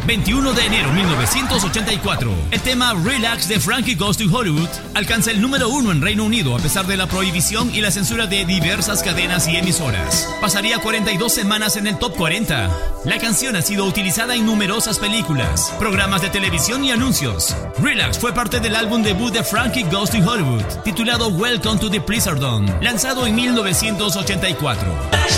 21 de enero 1984, el tema Relax de Frankie Goes to Hollywood alcanza el número 1 en Reino Unido a pesar de la prohibición y la censura de diversas cadenas y emisoras. Pasaría 42 semanas en el top 40. La canción ha sido utilizada en numerosas películas, programas de televisión y anuncios. Relax fue parte del álbum debut de Frankie Goes to Hollywood, titulado Welcome to the Pleasure Dome, lanzado en 1984.